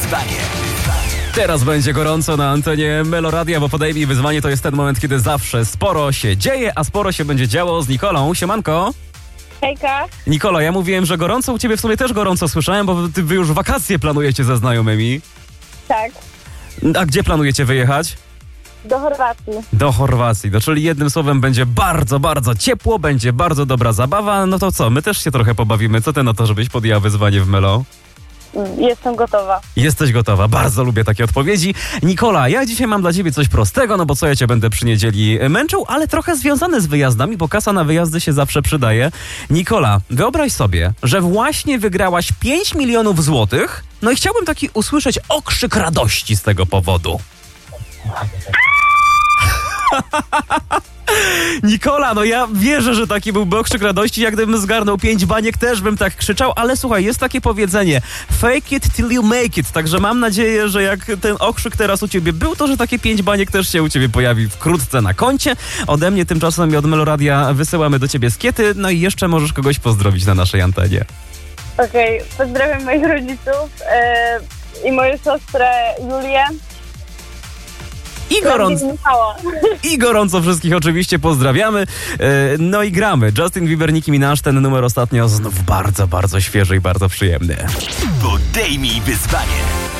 wyzwanie. Teraz będzie gorąco na antenie Meloradia, bo Podejmij wyzwanie to jest ten moment, kiedy zawsze sporo się dzieje, a sporo się będzie działo z Nikolą. Siemanko. Hejka. Nikola, ja mówiłem, że gorąco, u ciebie w sumie też gorąco słyszałem, bo wy już wakacje planujecie ze znajomymi. Tak, A gdzie planujecie wyjechać? do Chorwacji. Do Chorwacji, czyli jednym słowem będzie bardzo, bardzo ciepło, będzie bardzo dobra zabawa. No to co, my też się trochę pobawimy. Co ty na to, żebyś podjęła wyzwanie w Melo? Jestem gotowa. Jesteś gotowa, bardzo lubię takie odpowiedzi. Nikola, ja dzisiaj mam dla ciebie coś prostego, no bo co ja cię będę przy niedzieli męczył, ale trochę związane z wyjazdami, bo kasa na wyjazdy się zawsze przydaje. Nikola, wyobraź sobie, że właśnie wygrałaś 5 milionów złotych, no i chciałbym taki usłyszeć okrzyk radości z tego powodu. Nikola, no ja wierzę, że taki byłby okrzyk radości. Jak gdybym zgarnął 5 baniek, też bym tak krzyczał, ale słuchaj, jest takie powiedzenie fake it till you make it, także mam nadzieję, że jak ten okrzyk teraz u ciebie był, to że takie 5 baniek też się u ciebie pojawi wkrótce na koncie. Ode mnie tymczasem i od Meloradia wysyłamy do ciebie skiety, no i jeszcze możesz kogoś pozdrowić na naszej antenie. Okej, pozdrawiam moich rodziców i moją siostrę Julię. I gorąco wszystkich oczywiście pozdrawiamy. No i gramy. Justin Bieber, Nicki Minaj, ten numer ostatnio znów bardzo, bardzo świeży i bardzo przyjemny. Podejmij wyzwanie.